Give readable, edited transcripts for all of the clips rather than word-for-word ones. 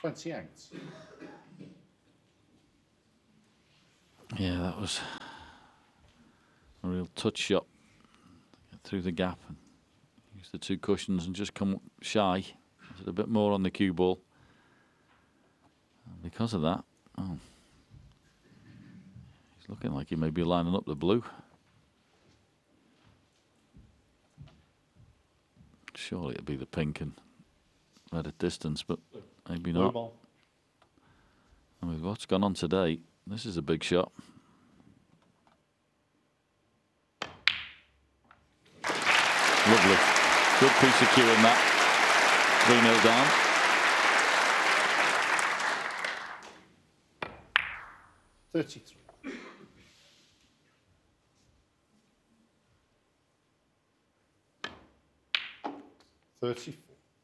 28. Yeah, that was a real touch shot. Get through the gap and use the two cushions and just come shy. A bit more on the cue ball. And because of that, oh, he's looking like he may be lining up the blue. Surely it'd be the pink and red at distance, but maybe not. Ball. And with what's gone on today, this is a big shot. Lovely. Good piece of cue in that. 3-0 down. $33. 34.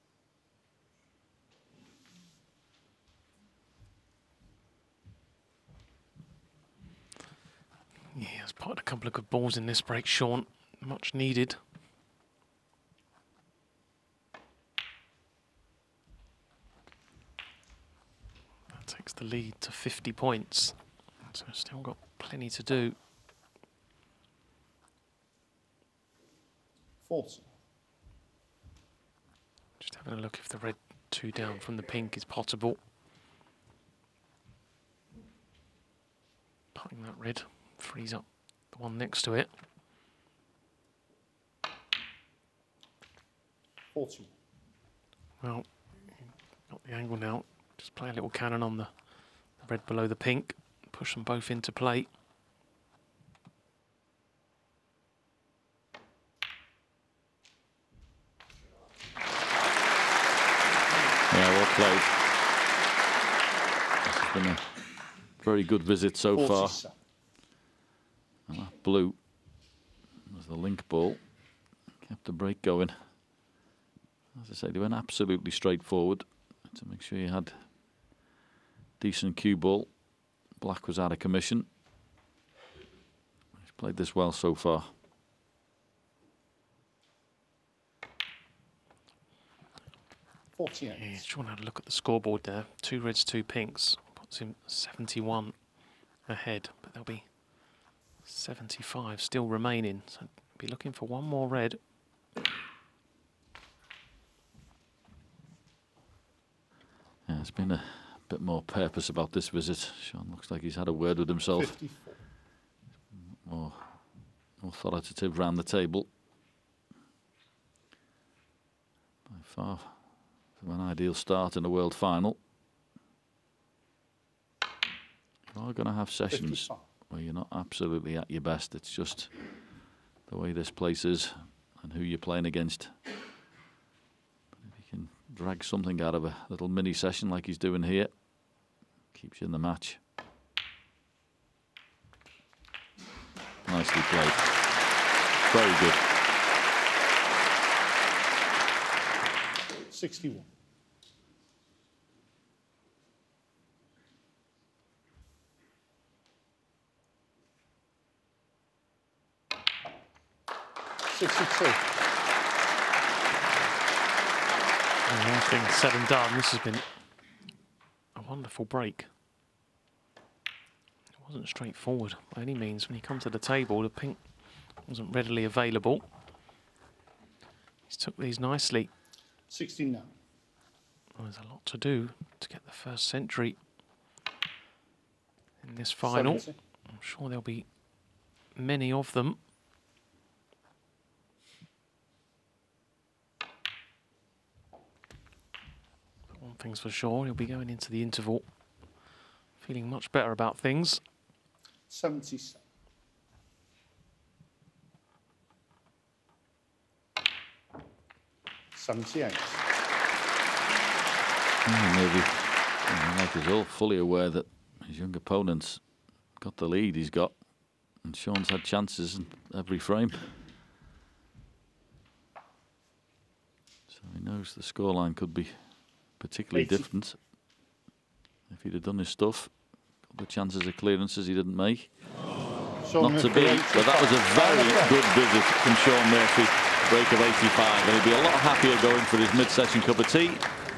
Yeah, he's put a couple of good balls in this break, Sean. Much needed. That takes the lead to 50 points. So still got plenty to do. 40. Just having a look if the red 2 down from the pink is potable. Putting that red frees up the one next to it. 40. Well, got the angle now. Just play a little cannon on the red below the pink. Push them both into play. Yeah, well played. This has been a very good visit so far. And that blue was the link ball. Kept the break going. As I say, they went absolutely straight forward to make sure you had decent cue ball. Black was out of commission. He's played this well so far. Yeah, Sean had a look at the scoreboard there. 2 reds, 2 pinks. Puts him 71 ahead, but there'll be 75 still remaining. So be looking for one more red. Yeah, there's been a bit more purpose about this visit. Sean looks like he's had a word with himself. 54. More authoritative round the table. By far from an ideal start in a world final. You are going to have sessions 55. where you're not absolutely at your best. It's just the way this place is and who you're playing against. But if you can drag something out of a little mini session like he's doing here, keeps you in the match. Nicely played. Very good. 61. And all things said and done, this has been a wonderful break. It wasn't straightforward by any means. When you come to the table, the pink wasn't readily available. He's took these nicely. 69. Well, there's a lot to do to get the first century in this final. 70. I'm sure there'll be many of them. But one thing's for sure, he'll be going into the interval feeling much better about things. 77. Maybe, like he's all fully aware that his young opponent's got the lead he's got, and Sean's had chances in every frame. So he knows the scoreline could be particularly 80. different if he'd have done his stuff. Got the chances of clearances he didn't make. Sean Not to Murphy, be, but that was a very good visit from Sean Murphy. Break of 85, and he'd be a lot happier going for his mid-session cup of tea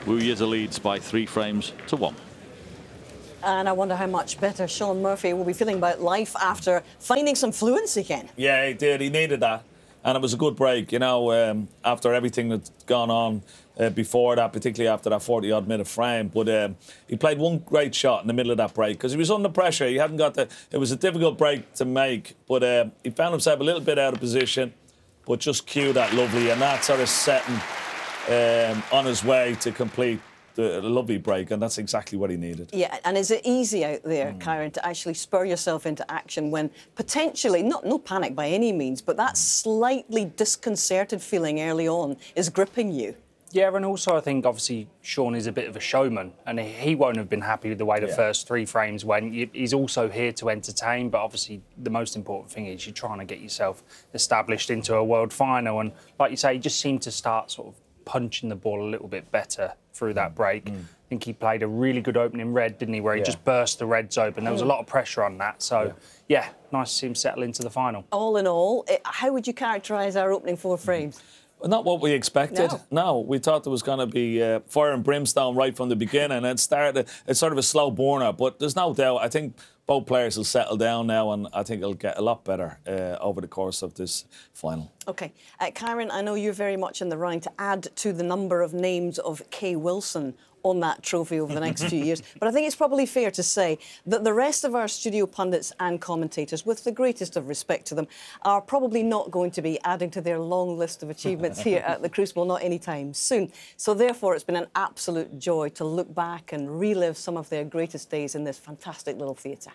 Wu Yiza leads by 3 frames to 1. And I wonder how much better Sean Murphy will be feeling about life after finding some fluency again. Yeah, he did. He needed that. And it was a good break, you know, after everything that's gone on before that, particularly after that 40-odd minute frame. But he played one great shot in the middle of that break because he was under pressure. He hadn't got the... It was a difficult break to make, but he found himself a little bit out of position, but just cued that lovely, and that sort of set him on his way to complete the lovely break, and that's exactly what he needed. Yeah, and is it easy out there, Kyron, to actually spur yourself into action when potentially, no panic by any means, but that slightly disconcerted feeling early on is gripping you? Yeah, and also I think obviously Sean is a bit of a showman, and he won't have been happy with the way the first 3 frames went. He's also here to entertain, but obviously the most important thing is you're trying to get yourself established into a world final, and like you say, he just seemed to start sort of punching the ball a little bit better through that break. I think he played a really good opening red, didn't he, where he just burst the reds open. There was a lot of pressure on that. So, yeah, nice to see him settle into the final. All in all, how would you characterise our opening 4 frames? Not what we expected. No, we thought there was going to be fire and brimstone right from the beginning. It started, it's sort of a slow burner, but there's no doubt. I think both players will settle down now, and I think it'll get a lot better over the course of this final. OK. Kyron, I know you're very much in the running to add to the number of names of Kay Wilson on that trophy over the next few years. But I think it's probably fair to say that the rest of our studio pundits and commentators, with the greatest of respect to them, are probably not going to be adding to their long list of achievements here at the Crucible, not anytime soon. So therefore, it's been an absolute joy to look back and relive some of their greatest days in this fantastic little theatre.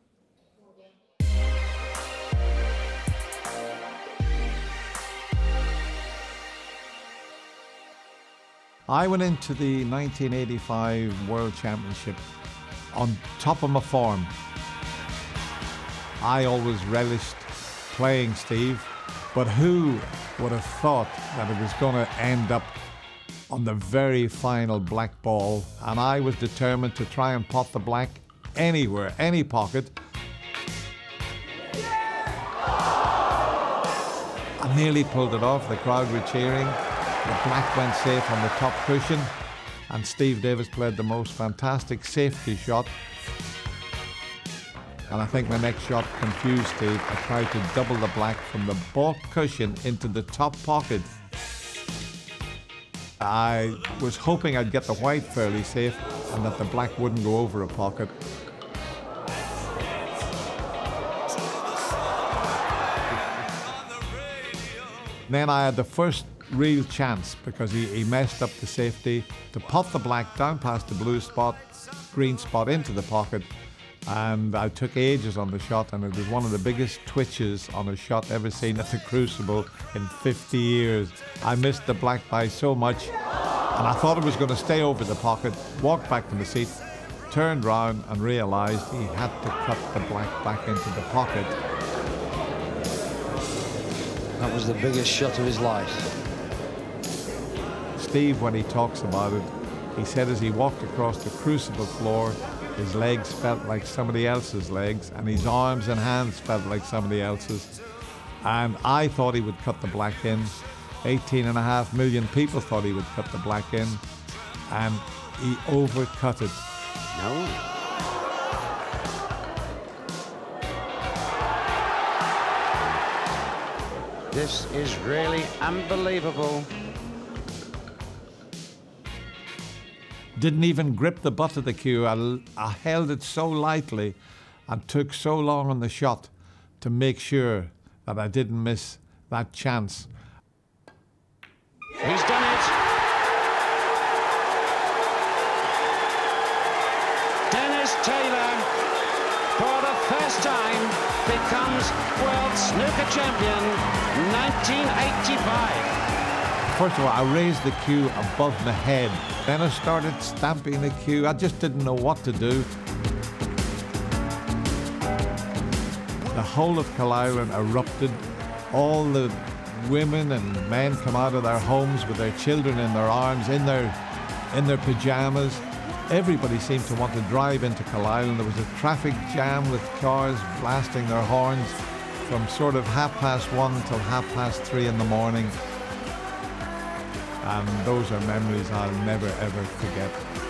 I went into the 1985 World Championship on top of my form. I always relished playing Steve, but who would have thought that it was going to end up on the very final black ball, and I was determined to try and pot the black anywhere, any pocket. I nearly pulled it off. The crowd were cheering. The black went safe on the top cushion, and Steve Davis played the most fantastic safety shot. And I think my next shot confused Steve. I tried to double the black from the baulk cushion into the top pocket. I was hoping I'd get the white fairly safe and that the black wouldn't go over a pocket. Then I had the first real chance because he messed up the safety to pot the black down past the blue spot, green spot into the pocket, and I took ages on the shot, and it was one of the biggest twitches on a shot ever seen at the Crucible in 50 years. I missed the black by so much, and I thought it was going to stay over the pocket, walked back to the seat, turned round and realised he had to cut the black back into the pocket. That was the biggest shot of his life. Steve, when he talks about it, he said as he walked across the Crucible floor, his legs felt like somebody else's legs, and his arms and hands felt like somebody else's. And I thought he would cut the black in. 18.5 million people thought he would cut the black in, and he overcut it. No. This is really unbelievable. Didn't even grip the butt of the cue. I held it so lightly and took so long on the shot to make sure that I didn't miss that chance. He's done it. Dennis Taylor, for the first time, becomes World Snooker Champion 1985. First of all, I raised the cue above my head. Then I started stamping the cue. I just didn't know what to do. The whole of Kyle-Island erupted. All the women and men come out of their homes with their children in their arms, in their pajamas. Everybody seemed to want to drive into Kyle-Island. There was a traffic jam with cars blasting their horns from sort of 1:30 till 3:30 in the morning. and those are memories I'll never ever forget.